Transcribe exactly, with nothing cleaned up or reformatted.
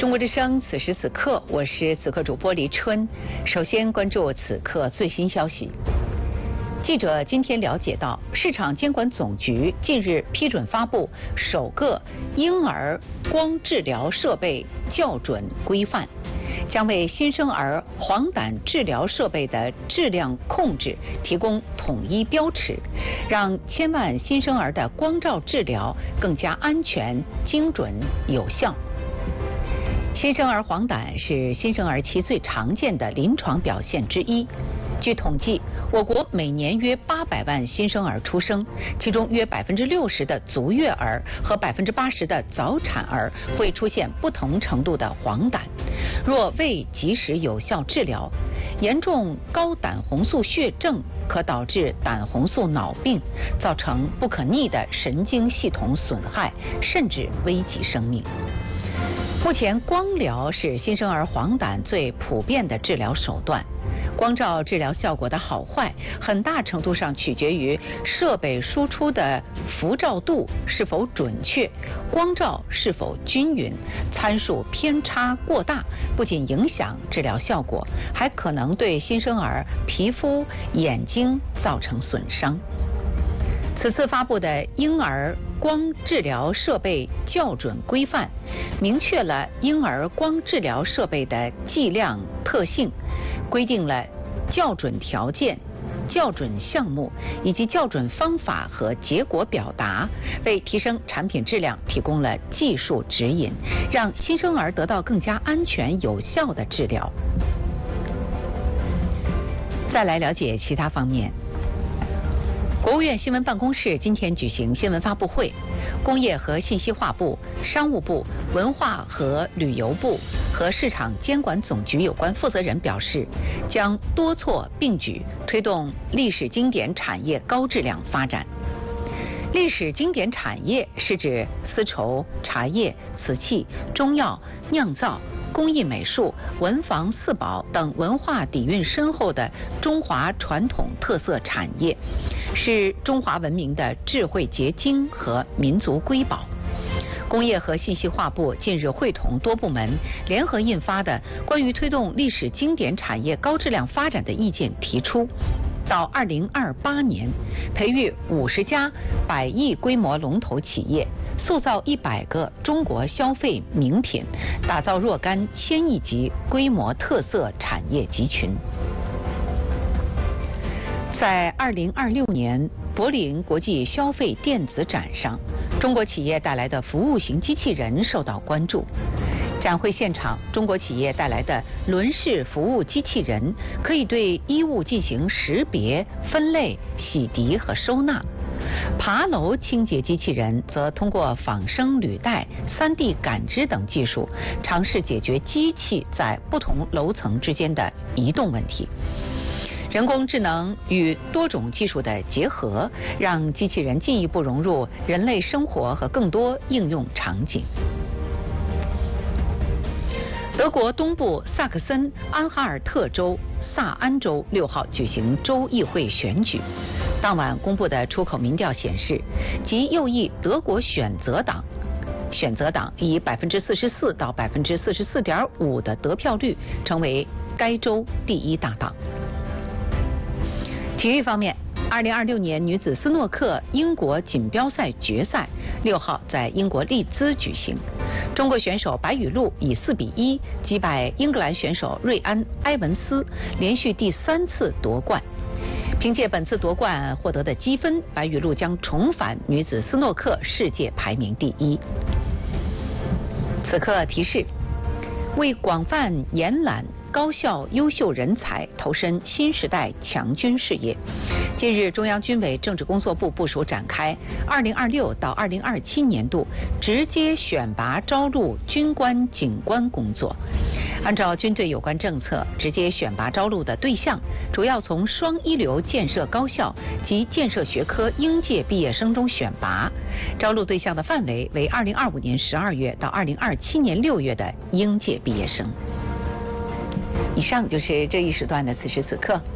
中国之声，此时此刻，我是此刻主播黎春。首先关注此刻最新消息。记者今天了解到，市场监管总局近日批准发布首个婴儿光治疗设备校准规范，将为新生儿黄疸治疗设备的质量控制提供统一标尺，让千万新生儿的光照治疗更加安全、精准、有效。新生儿黄疸是新生儿期最常见的临床表现之一。据统计，我国每年约八百万新生儿出生，其中约百分之六十的足月儿和百分之八十的早产儿会出现不同程度的黄疸。若未及时有效治疗，严重高胆红素血症可导致胆红素脑病，造成不可逆的神经系统损害，甚至危及生命。目前，光疗是新生儿黄疸最普遍的治疗手段。光照治疗效果的好坏，很大程度上取决于设备输出的辐照度是否准确，光照是否均匀。参数偏差过大，不仅影响治疗效果，还可能对新生儿皮肤、眼睛造成损伤。此次发布的婴儿光治疗设备校准规范，明确了婴儿光治疗设备的计量特性，规定了校准条件、校准项目以及校准方法和结果表达，为提升产品质量提供了技术指引，让新生儿得到更加安全有效的治疗。再来了解其他方面。国务院新闻办公室今天举行新闻发布会，工业和信息化部、商务部、文化和旅游部和市场监管总局有关负责人表示，将多措并举，推动历史经典产业高质量发展。历史经典产业是指丝绸、茶叶、瓷器、中药、酿造、工艺美术、文房四宝等文化底蕴深厚的中华传统特色产业，是中华文明的智慧结晶和民族瑰宝。工业和信息化部近日会同多部门联合印发的关于推动历史经典产业高质量发展的意见提出，到二零二八年，培育五十家百亿规模龙头企业，塑造一百个中国消费名品，打造若干千亿级规模特色产业集群。在二零二六年柏林国际消费电子展上，中国企业带来的服务型机器人受到关注。展会现场，中国企业带来的轮式服务机器人可以对衣物进行识别、分类、洗涤和收纳。爬楼清洁机器人则通过仿生履带、三 D 感知等技术，尝试解决机器在不同楼层之间的移动问题。人工智能与多种技术的结合，让机器人进一步融入人类生活和更多应用场景。德国东部萨克森安哈尔特州萨安州六号举行州议会选举，当晚公布的出口民调显示，极右翼德国选择党选择党以百分之四十四到百分之四十四点五的得票率，成为该州第一大党。体育方面，二零二六年女子斯诺克英国锦标赛决赛六号在英国利兹举行。中国选手白雨露以四比一击败英格兰选手瑞安·埃文斯，连续第三次夺冠。凭借本次夺冠获得的积分，白雨露将重返女子斯诺克世界排名第一。此刻提示：为广泛延揽高校优秀人才，投身新时代强军事业，近日，中央军委政治工作部部署展开二零二六到二零二七年度直接选拔招录军官警官工作。按照军队有关政策，直接选拔招录的对象主要从双一流建设高校及建设学科应届毕业生中选拔，招录对象的范围为二零二五年十二月到二零二七年六月的应届毕业生。以上就是这一时段的此时此刻。